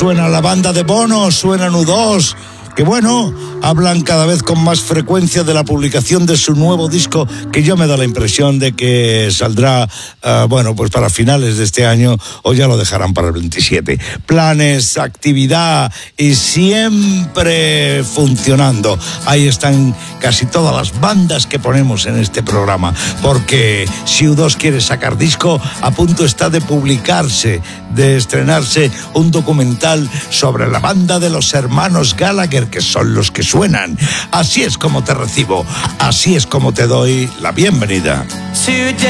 suena la banda de Bono, suenan U2, que bueno, hablan cada vez con más frecuencia de la publicación de su nuevo disco, que yo me da la impresión de que saldrá, pues para finales de este año, o ya lo dejarán para el 27. Planes, actividad y siempre funcionando. Ahí están casi todas las bandas que ponemos en este programa, porque si U2 quiere sacar disco, a punto está de publicarse, de estrenarse un documental sobre la banda de los hermanos Gallagher, que son los que suenan. Así es como te recibo, así es como te doy la bienvenida.